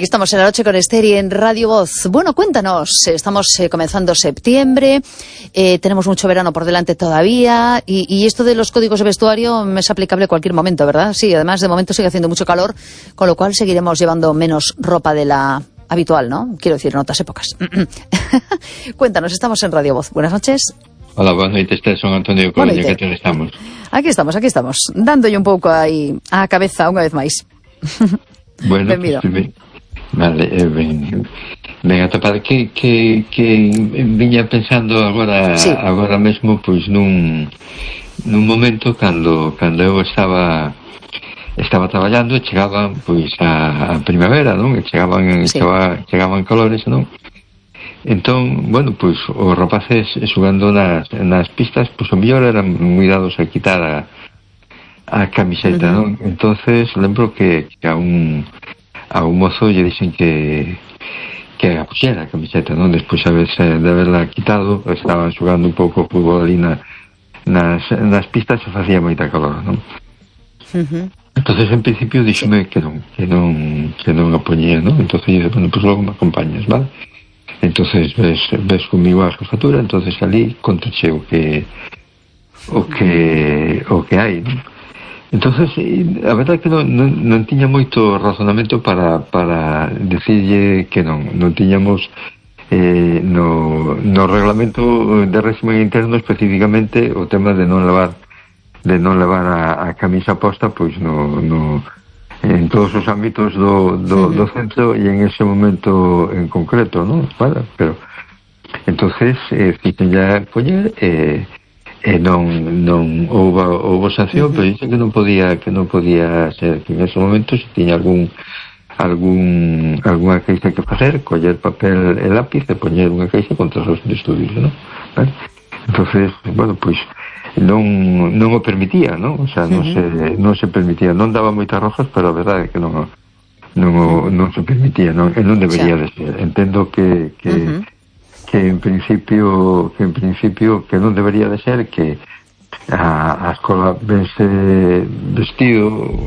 Aquí estamos en la noche con Esther y en Radio Voz. Bueno, cuéntanos, estamos comenzando septiembre, tenemos mucho verano por delante todavía y esto de los códigos de vestuario es aplicable a cualquier momento, ¿verdad? Sí, además de momento sigue haciendo mucho calor, con lo cual seguiremos llevando menos ropa de la habitual, ¿no? Quiero decir, en otras épocas. Cuéntanos, estamos en Radio Voz. Buenas noches. Hola, buenas noches, Esther, son Antonio Coruña, que tal estamos? Aquí estamos, dándolle un pouco aí á cabeza unha vez máis. Bueno, benvido. Pues, vale, ben atopado que viña pensando agora sí. Agora mesmo, pois nun momento cando eu estaba traballando e chegaban pois a primavera, non? E chegaban colores, non? Entón, bueno, pois os rapaces xogando nas pistas, pois o mellor eran moi dados a quitar a camiseta, non? Entonces lembro que a un mozo lle dixen que a puxera a camiseta, non? Despois a veces de haberla quitado, estaban xogando un pouco o fútbol ali nas pistas e facía moita calor, non? Entonces en principio díxome que non a poñía, non? Entonces lle dixen, bueno, pues logo me acompañas, vale? Entonces ves comigo a jefatura, entonces ali contache o que hai, non? Entonces, a verdade é que non tiña moito razonamento para decirlle que non tiñamos no reglamento de régimen interno especificamente o tema de non levar a camisa posta, pois en todos os ámbitos do centro e en ese momento en concreto, non? Vale, pero entonces fixen ya poñer non houve sanción, pero dixen que non podía ser, que en ese momento se tiña algunha queixa que facer, coller papel e lápiz e poñer unha queixa contra os estudios, non? Vale? Entonces, bueno, pois non o permitía, non? O sea, non se permitía, non daba moitas rojas, pero a verdade é que non se permitía, non? E non debería de ser. Entendo que en principio que non debería de ser, que a escola vense vestido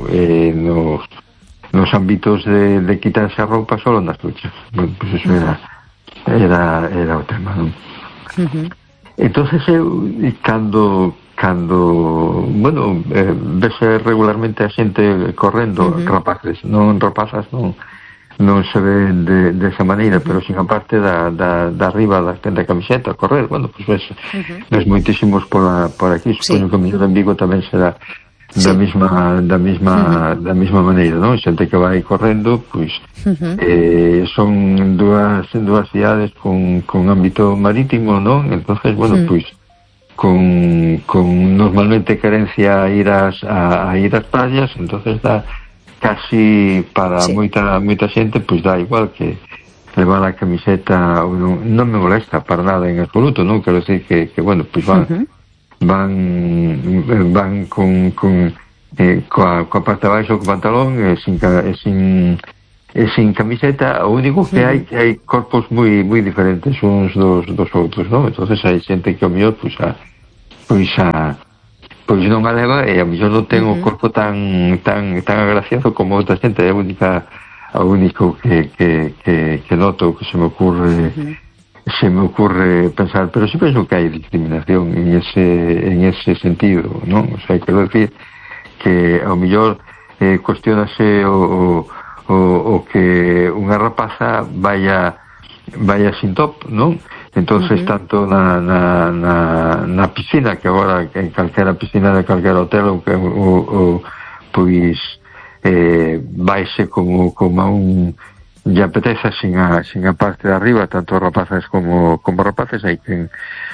nos ámbitos de quitarse a roupa solo nas duchas. Bueno, pues eso era o tema, non? Entonces eu cando bueno, vese regularmente a xente correndo, rapaces, non rapazas, non se ve de esa maneira, pero sin a parte da arriba da camiseta, correr, bueno, pues ves moitísimos por aquí, supoño que o mellor en Vigo tamén será da mesma maneira, non? Xente que vai correndo, pois son dúas cidades con ámbito marítimo, non? Entonces, bueno, pois con normalmente carencia a ir ás playas, entonces dá casi para moita xente, pois dá igual que levar a camiseta, non me molesta para nada en absoluto, non? Quero decir que bueno, pois van coa parte de baixo co pantalón e sin camiseta. O único que hai corpos moi diferentes uns dos outros, non? Entonces hai xente que ao mellor pois non a leva e a mellor non ten o corpo tan agraciado como outra xente. É o único que noto, que se me ocurre pensar, pero si penso que hai discriminación en ese sentido, non? O sea, quero decir que ao mellor cuestionase o que unha rapaza vaya sin top, non? Entonces tanto na piscina, que agora en calquera piscina de calquera hotel pois vaise como a un lle apeteza sin a parte de arriba, tanto rapazas como rapaces. Hai quen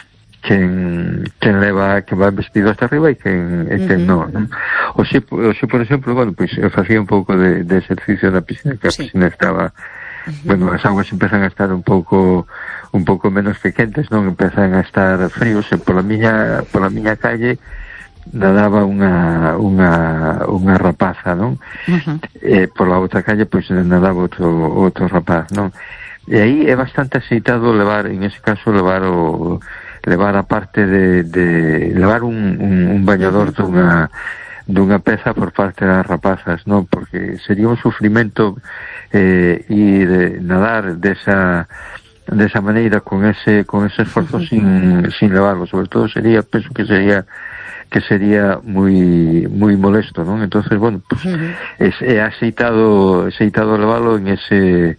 leva, que va vestido hasta arriba e quen non? Oxe, por exemplo, bueno, pois eu facía un pouco de exercicio na piscina, que a piscina estaba bueno, as aguas empezan a estar un pouco menos que quentes, non? Empezan a estar fríos, e pola miña calle nadaba unha rapaza, non? Por la outra calle pois nadaba outro rapaz, non? E aí é bastante aceitado levar, en ese caso, levar a parte de levar un bañador dunha peza por parte das rapazas, non? Porque sería un sufrimento ir nadar desa maneira con ese esforzo sin levarlo, sobre todo penso que sería moi molesto, non? Entonces, bueno, pues he aceitado levarlo en ese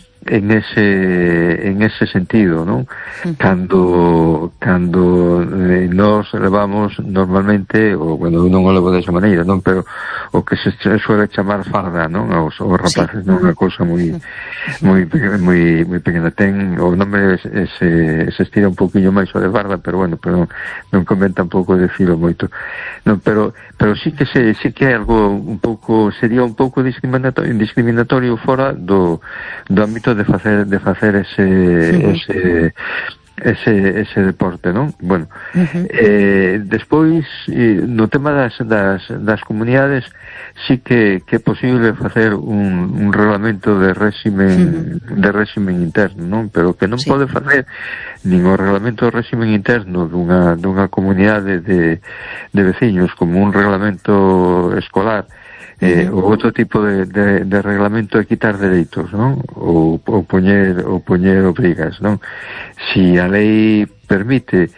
sentido, non? Cando nós levamos normalmente, ou bueno, non o levo desa maneira, non? Pero o que se suele chamar farda, non? Os rapaces, non? Unha cousa moi pequena. Ten o nome se estira un poquinho máis o de farda, pero bueno, pero non convén tampouco decirlo moito. Non, pero sí que é algo un pouco, sería un pouco discriminatorio fora do ámbito de facer ese deporte, non? Bueno, despois no tema das comunidades sí que é posible facer un reglamento de réximen interno, non? Pero que non pode facer nin o reglamento de réximen interno dunha comunidade de veciños como un reglamento escolar, o outro tipo de reglamento é quitar dereitos, non? Ou poñer obrigas, non? Si a lei permite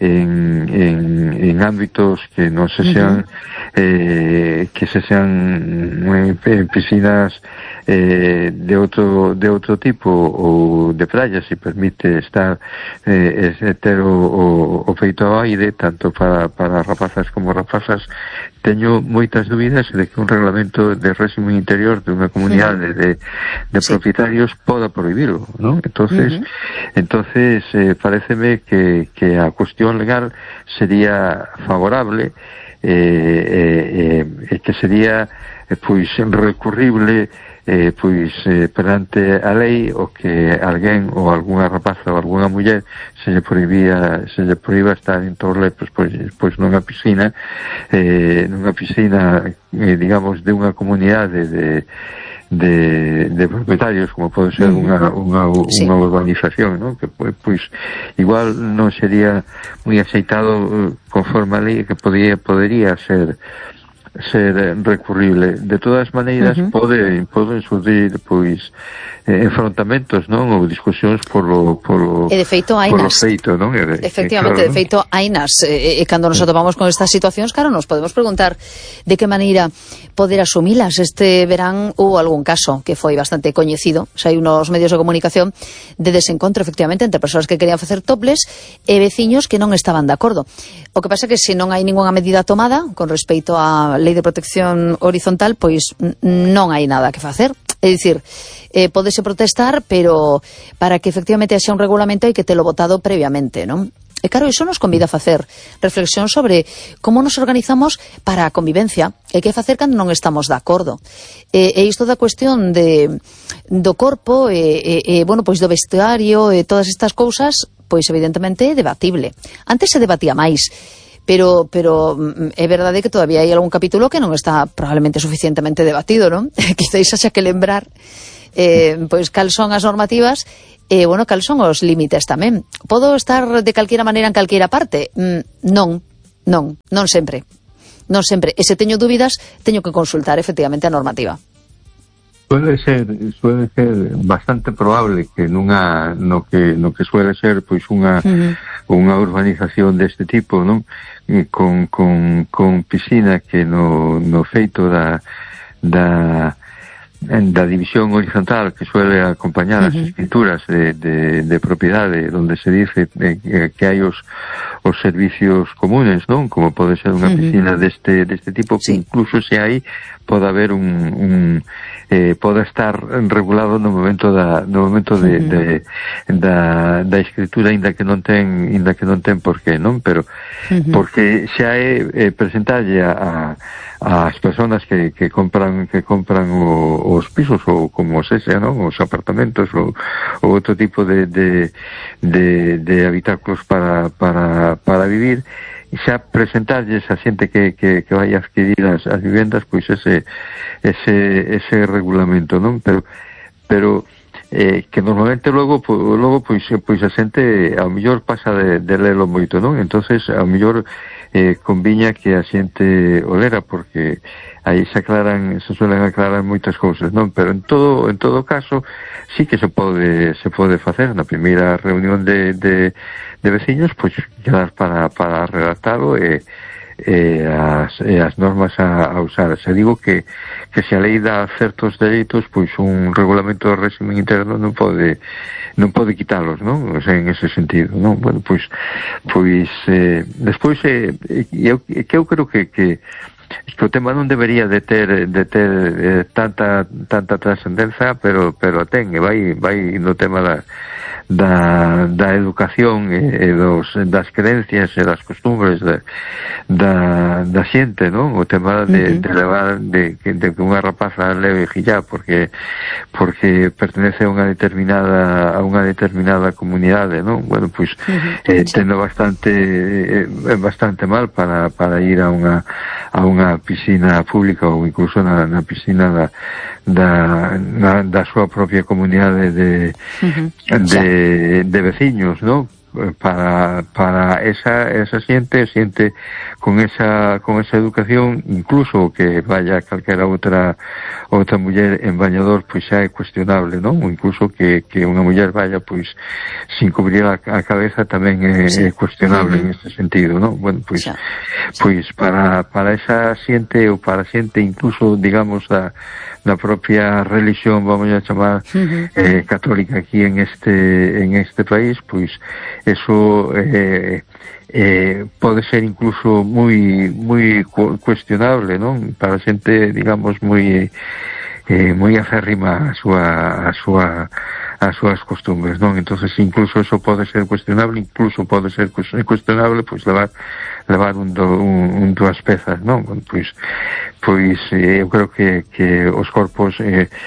en ámbitos que non se sean en piscinas de outro tipo ou de playa, se permite estar ter o feito ao aire tanto para rapazas como rapazas, teño moitas dúbidas de que un reglamento de réximen interior de unha comunidade de propietarios poda prohibirlo, non? Entonces pareceme que a cuestión legal sería favorable e que sería pois recurrible perante a lei o que alguén ou algunha rapaza ou algunha muller se lle prohiba estar en torlepos pois nunha piscina digamos de unha comunidade de propietarios, como pode ser unha urbanización, non? Que pois igual non sería moi aceitado conforme a lei, que podería ser recurrible. De todas maneiras poden surgir pois enfrontamentos, non? Ou discusións polo feito, non? Efectivamente, claro, de feito, hainas. Cando nos atopamos con estas situacións, claro, nos podemos preguntar de que maneira poder asumilas. Este verán hubo algún caso que foi bastante coñecido, xa hai unos medios de comunicación de desencontro, efectivamente, entre persoas que querían facer toples e veciños que non estaban de acordo. O que pasa é que se non hai ningunha medida tomada con respecto á Lei de Protección Horizontal, pois non hai nada que facer. É dicir, pódese protestar, pero para que efectivamente haxa un regulamento hai que telo votado previamente, non? E claro, iso nos convida a facer reflexión sobre como nos organizamos para a convivencia e que facer cando non estamos de acordo. E isto da cuestión do corpo bueno, pois do vestuario e todas estas cousas, pois evidentemente é debatible. Antes se debatía máis, pero é verdade que todavía hai algún capítulo que non está probablemente suficientemente debatido, non? Quizáis haxa que lembrar pois cal son as normativas e, bueno, cal son os límites tamén. Podo estar de calquera maneira en calquera parte? Non sempre. E se teño dúbidas, teño que consultar efectivamente a normativa. Suele ser bastante probable que no que suele ser pois unha urbanización deste tipo, non? Con piscina que no feito da división horizontal que suele acompañar as escrituras de propiedade, onde se dice que hai os servicios comunes, non? Como pode ser unha piscina deste tipo, que incluso se hai pode haber pode estar regulado no momento da escritura, inda que non ten por qué, non? Pero porque xa é presentarlle as persoas que compran os pisos ou como sexa, non? Os apartamentos ou outro tipo de habitáculos para vivir, e xa presentarlles a xente que vai a adquirir as vivendas pois ese regulamento, non? Pero que normalmente logo pois a xente ao mellor pasa de lelo moito, non? Entonces ao mellor conviña que a xente olera, porque aí se suelen aclarar moitas cousas, non? Pero en todo caso sí que se pode facer na primeira reunión de veciños, pois quedar para redactalo e as normas a usar. Se digo que se a lei dá certos dereitos, pois un regulamento do régimen interno non pode quitalos, non? O sea, en ese sentido, non? Bueno, pois despois eu creo que o tema non debería de ter tanta trascendencia, pero ten, e vai no tema da educación e das creencias e das costumbres da xente, non? O tema de levar de que unha rapaza leve hijab porque pertenece a unha determinada comunidade, non? Bueno, pois tendo bastante mal para ir a unha piscina pública ou incluso na piscina da súa propia comunidade de veciños, ¿no? Para esa xente con esa educación, incluso que vaya calquera outra muller en bañador, pois xa é cuestionable, non? Ou incluso que unha muller vaya pois sin cubrir a cabeza tamén é cuestionable en este sentido, non? Bueno, pois para esa xente ou para xente incluso, digamos, da propia religión, vamos a chamar, católica aquí en este país, pois eso pode ser incluso moi cuestionable, non? Para xente, digamos, moi aférrima as súas costumbres, non? Entonces incluso eso pode ser cuestionable, pois levar dúas pezas, non? Pois eu creo que os corpos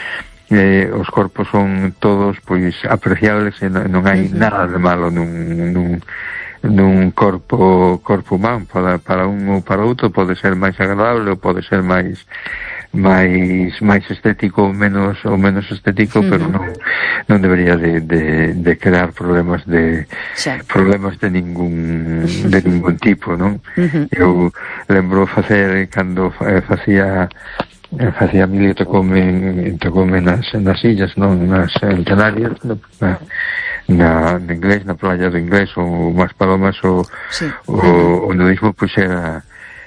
son todos pois apreciables e non hai nada de malo nun corpo humano. Para un ou para outro pode ser máis agradable ou pode ser máis estético ou menos estético, pero non debería de crear problemas de ningún tipo, non? Eu lembro facer cando facía milio, tocoume nas illas, non? En Canarias, na inglés, na playa do inglés, ou Mas Palomas, o nudismo, pois era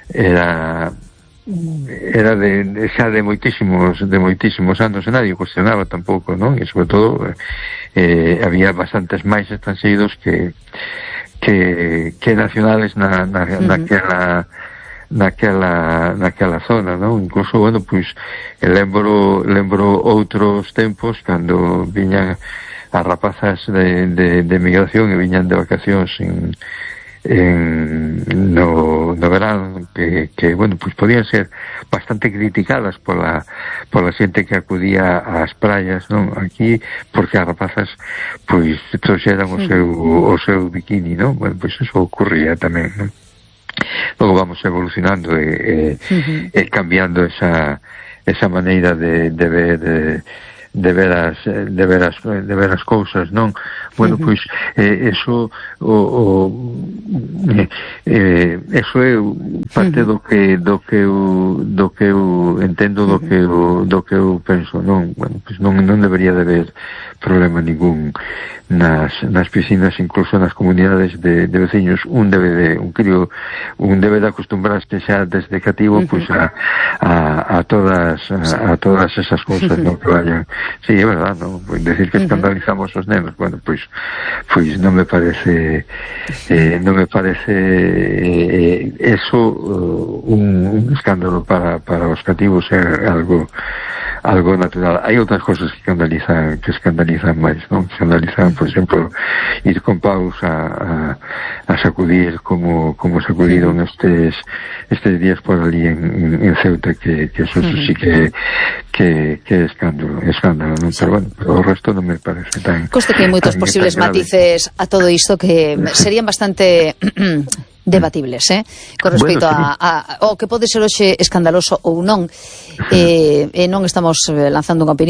xa de moitísimos anos, e nadie cuestionaba tampouco, non? E sobre todo había bastantes máis estranxeiros que nacionales naquela zona, non? Incluso, bueno, pois lembro outros tempos cando viñan as rapazas de migración e viñan de vacacións no verán, que bueno, pois podían ser bastante criticadas pola xente que acudía ás praias, non? Aquí, porque as rapazas pois trouxeran o seu bikini, non? Bueno, pois eso ocurría tamén, non? Logo vamos evolucionando e cambiando esa maneira de ver as cousas, non? Bueno, pois eso é parte do que eu entendo, do que eu penso, non? Bueno, pois non debería de haber problema ningún nas piscinas, incluso nas comunidades de veciños. Un debe de acostumbrarse xa desde cativo pois a todas esas cousas, non? Que vayan. Sí, é verdad, non? Decir que escandalizamos os nenos, bueno, pois non me parece eso un escándalo para os cativos, é algo natural. Hai outras cousas que escandalizan máis, non? Escandalizan, por exemplo, ir con paus a sacudir como sacudiron estes días por ali en Ceuta, que eso sí que é escándalo, non? Pero bueno, o resto non me parece tan... Coste que hai moitos posibles matices a todo isto que serían bastante debatibles, con respecto ao que pode ser hoxe escandaloso ou non. Non estamos lanzando unha opinión